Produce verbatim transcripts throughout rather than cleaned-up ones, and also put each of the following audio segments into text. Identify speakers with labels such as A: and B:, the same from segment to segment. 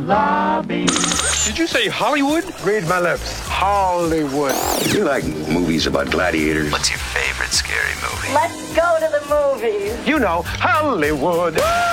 A: lobby.
B: Did you say Hollywood?
A: Read my lips. Hollywood.
C: You like movies about gladiators?
D: What's your favorite scary movie?
E: Let's go to the movies.
A: You know, Hollywood.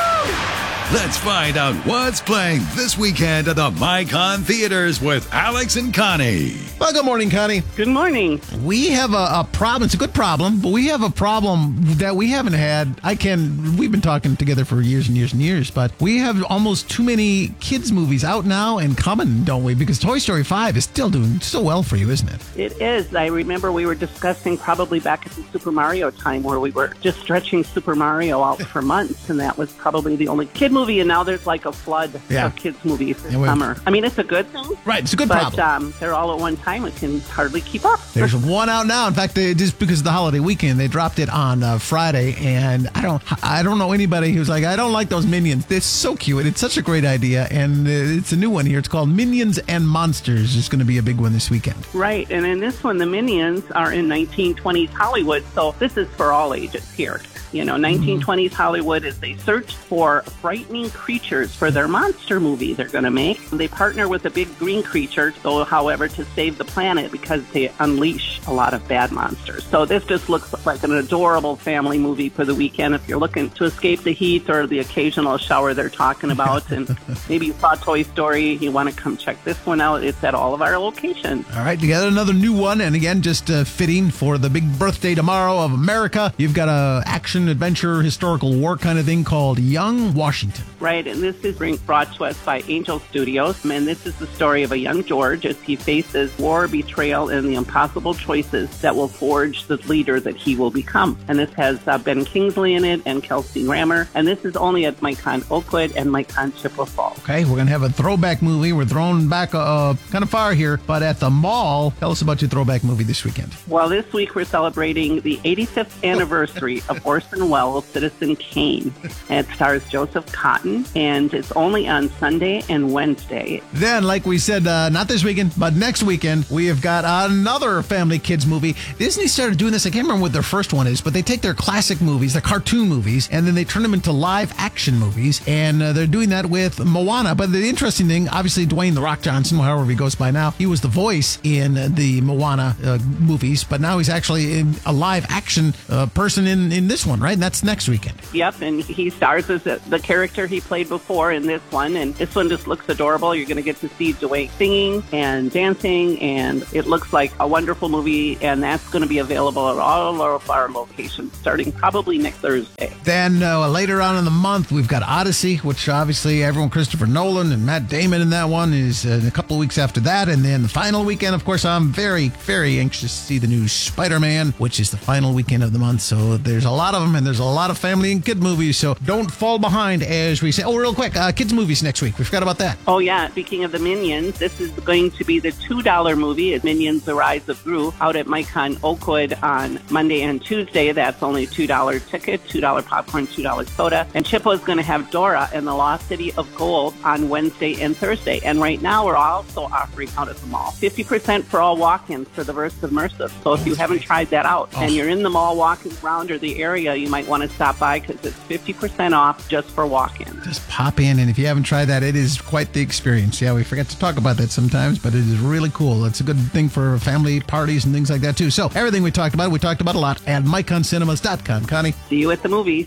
F: Let's find out what's playing this weekend at the MyCon Theaters with Alex and Connie.
G: Well, good morning, Connie.
H: Good morning.
G: We have a, a problem. It's a good problem, but we have a problem that we haven't had. I can. We've been talking together for years and years and years, but we have almost too many kids' movies out now and coming, don't we? Because Toy Story five is still doing so well for you, isn't it?
H: It is. I remember we were discussing probably back at the Super Mario time where we were just stretching Super Mario out for months, and that was probably the only kid movie, and now there's like a flood
G: Yeah.
H: of kids movies this
G: Yeah,
H: summer. I mean, it's a good thing.
G: Right, it's a good
H: but,
G: problem.
H: um, they're all at one time. It can hardly keep up.
G: There's one out now. In fact, they, just because of the holiday weekend, they dropped it on uh, Friday, and I don't, I don't know anybody who's like, I don't like those Minions. They're so cute. It's such a great idea, and uh, it's a new one here. It's called Minions and Monsters. It's going to be a big one this weekend.
H: Right, and in this one, the Minions are in nineteen twenties Hollywood, so this is for all ages here. You know, nineteen twenties Hollywood is they search for frightening creatures for their monster movie they're going to make. They partner with a big green creature, though, however, to save the planet because they unleash a lot of bad monsters. So this just looks like an adorable family movie for the weekend if you're looking to escape the heat or the occasional shower they're talking about. And maybe you saw Toy Story, you want to come check this one out. It's at all of our locations.
G: All right, you got another new one, and again, just uh, fitting for the big birthday tomorrow of America. You've got a action, adventure, historical war kind of thing called Young Washington.
H: Right, and this is brought to us by Angel Studios, and this is the story of a young George as he faces war, betrayal, and the impossible choices that will forge the leader that he will become. And this has uh, Ben Kingsley in it and Kelsey Grammer, and this is only at MyCon Oakwood and MyCon Chippewa Falls.
G: Okay, we're going to have a throwback movie. We're throwing back uh, kind of far here, but at the mall. Tell us about your throwback movie this weekend.
H: Well, this week we're celebrating the eighty-fifth anniversary of Orson Welles' Citizen Kane. And it stars Joseph Cotton, and it's only on Sunday and Wednesday.
G: Then, like we said, uh, not this weekend, but next weekend, we have got another family kids movie. Disney started doing this. I can't remember what their first one is, but they take their classic movies, their cartoon movies, and then they turn them into live action movies. And uh, they're doing that with Moana. But the interesting thing, obviously, Dwayne "The Rock" Johnson, however he goes by now, he was the voice in the Moana uh, movies, but now he's actually in a live action uh, person in, in this one, right? And that's next weekend.
H: Yep, and he stars as the character he played before in this one, and this one just looks adorable. You're going to get to see Dwayne singing and dancing, and it looks like a wonderful movie, and that's going to be available at all of our locations starting probably next Thursday.
G: Then uh, later on in the month, we've got Odyssey, which obviously everyone, Christopher Nolan and Matt Damon in that one, is uh, a couple of weeks after that. And then the final weekend, of course, I'm very, very anxious to see the new Spider-Man, which is the final weekend of the month. So there's a lot of them, and there's a lot of family and kid movies. So don't fall behind, as we say. Oh, real quick, uh, kids movies next week. We forgot about that.
H: Oh, yeah. Speaking of the Minions, this is going to be the two dollar movie. It's Minions: The Rise of Gru out at MyCon Oakwood on Monday and Tuesday. That's only two dollar ticket, two dollar popcorn, two dollar soda. And Chippewa is going to have Dora and the Lost City of Gold on Wednesday and Thursday. And right now, we're also offering out at the mall fifty percent for all walk-ins for the Verse Immersive. So if you haven't tried that out
G: Oh.
H: and you're in the mall walking around or the area, you might want to stop by because it's fifty percent off just for walk-ins.
G: Just pop in, and if you haven't tried that, it is quite the experience. Yeah, we forget to talk about that sometimes, but it is really cool. It's a good thing for family parties and things like that, too. So everything we talked about, we talked about a lot at my con cinemas dot com. Connie?
H: See you at the movies.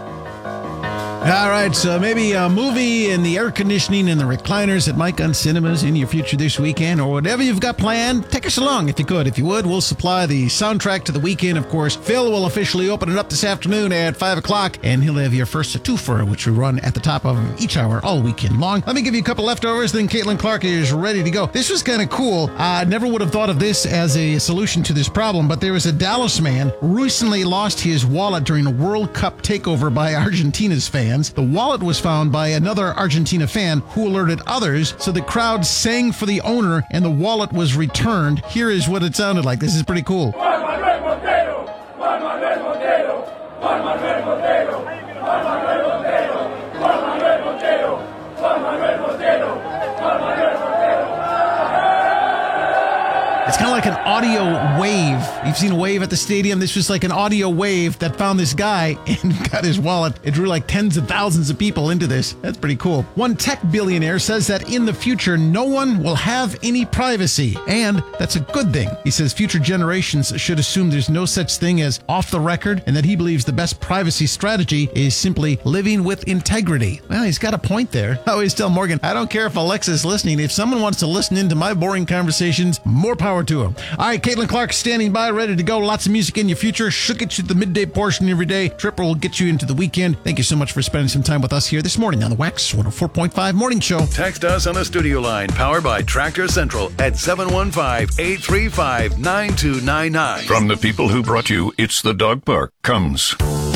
G: All right, so maybe a movie and the air conditioning and the recliners at MyCon Cinemas in your future this weekend, or whatever you've got planned. Take us along if you could. If you would, we'll supply the soundtrack to the weekend, of course. Phil will officially open it up this afternoon at five o'clock, and he'll have your first twofer, which we run at the top of each hour all weekend long. Let me give you a couple leftovers, then Caitlin Clark is ready to go. This was kind of cool. I never would have thought of this as a solution to this problem, but there was a Dallas man recently lost his wallet during a World Cup takeover by Argentina's fans. The wallet was found by another Argentina fan who alerted others, so the crowd sang for the owner and the wallet was returned. Here is what it sounded like. This is pretty cool.
I: Juan Manuel Montero! Juan Manuel Montero! Juan Manuel Montero! Juan Manuel Montero! Juan Manuel Montero! Juan Manuel Montero! Juan Manuel Montero!
G: It's kind of like an audio wave. You've seen a wave at the stadium? This was like an audio wave that found this guy and got his wallet. It drew like tens of thousands of people into this. That's pretty cool. One tech billionaire says that in the future, no one will have any privacy. And that's a good thing. He says future generations should assume there's no such thing as off the record, and that he believes the best privacy strategy is simply living with integrity. Well, he's got a point there. I always tell Morgan, I don't care if Alexa's listening. If someone wants to listen into my boring conversations, more power to him. All right, Caitlin Clark standing by, ready to go. Lots of music in your future. She'll get you the midday portion every day. Tripper will get you into the weekend. Thank you so much for spending some time with us here this morning on the Wax one oh four point five Morning Show.
F: Text us on the studio line powered by Tractor Central at seven one five, eight three five, nine two nine nine.
J: From the people who brought you It's the Dog Park comes